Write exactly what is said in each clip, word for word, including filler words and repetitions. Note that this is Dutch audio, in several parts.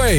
Way.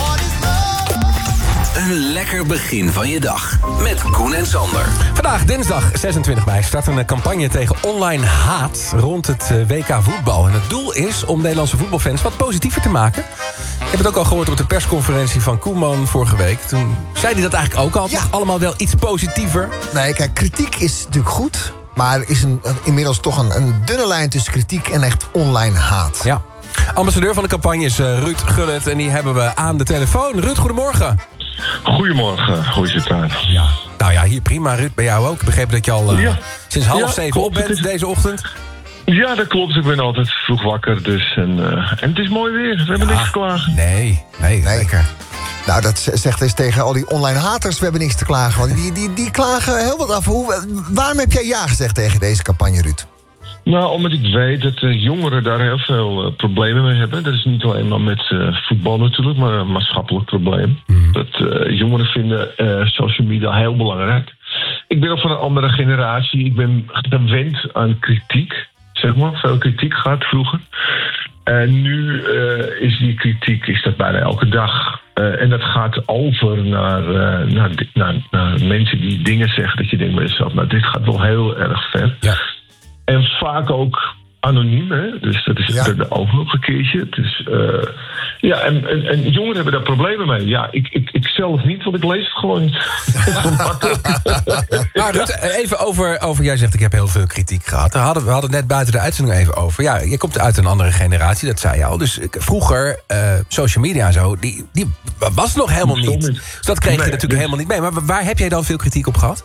Een lekker begin van je dag met Koen en Sander. Vandaag, dinsdag zesentwintig mei, start een campagne tegen online haat rond het W K voetbal. En het doel is om Nederlandse voetbalfans wat positiever te maken. Ik heb het ook al gehoord op de persconferentie van Koeman vorige week. Toen zei hij dat eigenlijk ook al. Ja. Allemaal wel iets positiever. Nee, kijk, kritiek is natuurlijk goed. Maar er is een, een, inmiddels toch een, een dunne lijn tussen kritiek en echt online haat. Ja. Ambassadeur van de campagne is uh, Ruud Gullit. En die hebben we aan de telefoon. Ruud, goedemorgen. Goedemorgen, hoe is het daar? Ja. Nou ja, hier prima. Ruud, bij jou ook. Ik begreep dat je al uh, ja. sinds half ja, zeven klopt, op bent is... deze ochtend. Ja, dat klopt. Ik ben altijd vroeg wakker. Dus, en, uh, en het is mooi weer. We hebben ja. niks te klagen. Nee, nee, nee, lekker. Nou, dat zegt eens tegen al die online haters, we hebben niks te klagen. Want die, die, die klagen heel wat af. Hoe, waarom heb jij ja gezegd tegen deze campagne, Ruud? Nou, omdat ik weet dat uh, jongeren daar heel veel uh, problemen mee hebben. Dat is niet alleen maar met uh, voetbal natuurlijk, maar een maatschappelijk probleem. Mm. Dat uh, jongeren vinden uh, social media heel belangrijk. Ik ben ook van een andere generatie. Ik ben gewend aan kritiek, zeg maar. Veel kritiek gehad vroeger. En nu uh, is die kritiek is dat bijna elke dag. Uh, en dat gaat over naar, uh, naar, naar, naar mensen die dingen zeggen dat je denkt bij jezelf, nou, dit gaat wel heel erg ver. Ja. En vaak ook anoniem, hè? Dus dat is ja. de overige keertje. Dus, uh, ja, en, en, en jongeren hebben daar problemen mee. Ja, ik, ik, ik zelf niet, want ik lees het gewoon niet. Maar Ruud, even over, over, jij zegt ik heb heel veel kritiek gehad. We hadden, we hadden het net buiten de uitzending even over. Ja, je komt uit een andere generatie, dat zei je al. Dus vroeger, uh, social media en zo, die, die was nog helemaal niet. niet. Dus dat kreeg nee, je natuurlijk dus helemaal niet mee. Maar waar heb jij dan veel kritiek op gehad?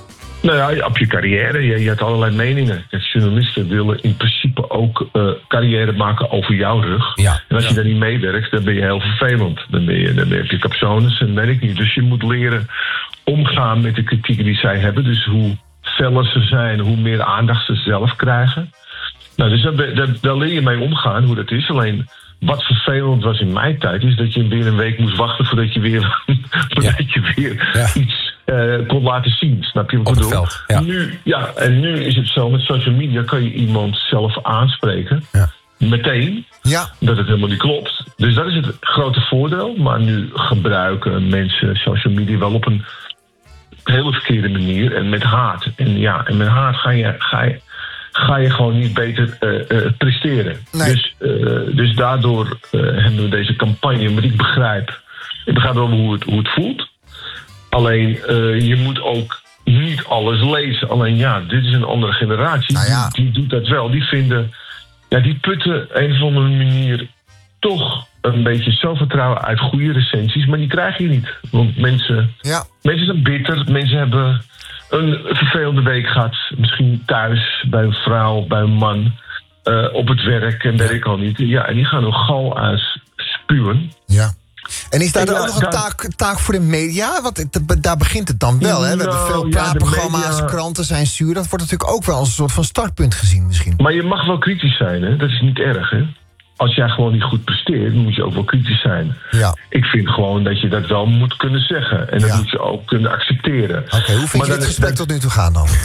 Nou ja, op je carrière. Je, je had allerlei meningen. Journalisten willen in principe ook uh, carrière maken over jouw rug. Ja, en als ja. je daar niet meewerkt, dan ben je heel vervelend. Dan ben je, dan ben je, je capsones en weet ik niet. Dus je moet leren omgaan met de kritieken die zij hebben. Dus hoe feller ze zijn, hoe meer aandacht ze zelf krijgen. Nou, dus daar, daar, daar leer je mee omgaan, hoe dat is. Alleen, wat vervelend was in mijn tijd, is dat je weer een week moest wachten voordat je weer, voordat ja. je weer ja. iets uh, kon laten zien. Snap je wat ik bedoel? Ja. Nu, ja, en nu is het zo, met social media kan je iemand zelf aanspreken. Ja. Meteen. Ja. Dat het helemaal niet klopt. Dus dat is het grote voordeel. Maar nu gebruiken mensen social media wel op een hele verkeerde manier. En met haat. En ja, en met haat ga je, ga je, ga je gewoon niet beter uh, uh, presteren. Nee. Dus, uh, dus daardoor uh, hebben we deze campagne. Maar ik begrijp, ik begrijp wel hoe het, hoe het voelt. Alleen, uh, je moet ook niet alles lezen. Alleen ja, dit is een andere generatie. Nou ja. die, die doet dat wel. Die vinden, ja, die putten een of andere manier toch een beetje zelfvertrouwen uit goede recensies. Maar die krijg je niet. Want mensen, ja. mensen zijn bitter. Mensen hebben een vervelende week gehad. Misschien thuis, bij een vrouw, bij een man. Uh, op het werk en weet ik al niet. Ja, en die gaan nog gal uit spuwen. Ja. En is daar dan ja, ook nog een taak, taak voor de media? Want het, daar begint het dan wel, hè? We nou, hebben veel praatprogramma's, ja, kranten zijn zuur. Dat wordt natuurlijk ook wel als een soort van startpunt gezien misschien. Maar je mag wel kritisch zijn, hè? Dat is niet erg, hè? Als jij gewoon niet goed presteert, dan moet je ook wel kritisch zijn. Ja. Ik vind gewoon dat je dat wel moet kunnen zeggen. En dat ja. moet je ook kunnen accepteren. Oké, okay, hoe vind maar je het gesprek dat... tot nu toe gaan dan?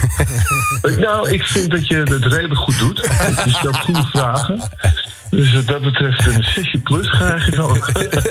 Nou, ik vind dat je het redelijk goed doet. Je stelt goede vragen. Dus wat dat betreft een zesje plus krijg je dan.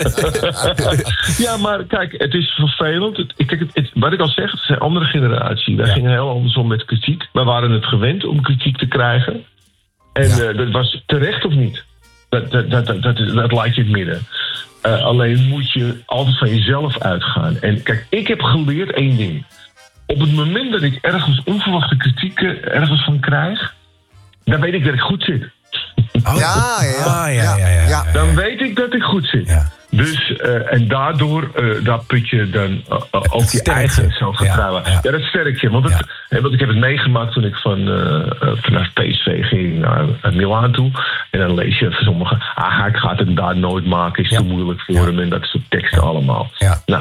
Ja, maar kijk, het is vervelend. Het, kijk, het, het, wat ik al zeg, het is een andere generatie. Wij ja. gingen heel anders om met kritiek. Wij waren het gewend om kritiek te krijgen. En ja. uh, dat was terecht of niet. Dat, dat, dat, dat, dat, dat laat je het midden. Uh, alleen moet je altijd van jezelf uitgaan. En kijk, ik heb geleerd één ding. Op het moment dat ik ergens onverwachte kritiek ergens van krijg, dan weet ik dat ik goed zit. Oh. Ja, ja, ja, ja, ja, ja, ja. Dan weet ik dat ik goed zit. Ja. Dus, uh, en daardoor, uh, daar put je dan uh, uh, ook je eigen zelfvertrouwen. Ja, ja. ja, dat sterk je. Want, het, ja. want ik heb het meegemaakt toen ik van, uh, vanaf P S V ging naar, naar Milaan toe. En dan lees je van sommigen, ah, ik ga het hem daar nooit maken, is ja. te moeilijk voor ja. hem. En dat soort teksten allemaal. Ja. Nou,